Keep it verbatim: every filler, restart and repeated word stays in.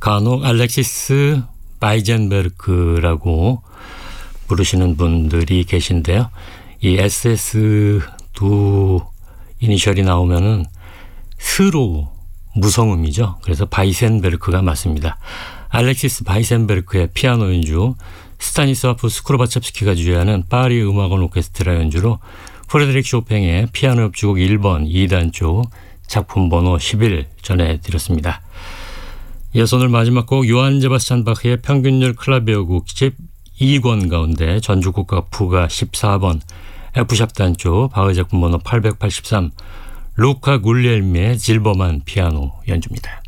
간혹 알렉시스 바이젠베르크라고 부르시는 분들이 계신데요. 이 에스에스 두 이니셜이 나오면은 스로 무성음이죠. 그래서 바이센베르크가 맞습니다. 알렉시스 바이센베르크의 피아노 연주, 스타니스와프 스크로바첵스키가 주재하는 파리 음악원 오케스트라 연주로 프레드릭 쇼팽의 피아노 협주곡 일 번 이 단조 작품 번호 십일 전해드렸습니다. 이어서 오늘 마지막 곡 요한 세바스찬 바흐의 평균율 클라비오 곡집 이 권 가운데 전주곡과 부가 십사 번 F샵 단조 바흐 작품 번호 팔백팔십삼 루카 굴리엘미의 질버만 피아노 연주입니다.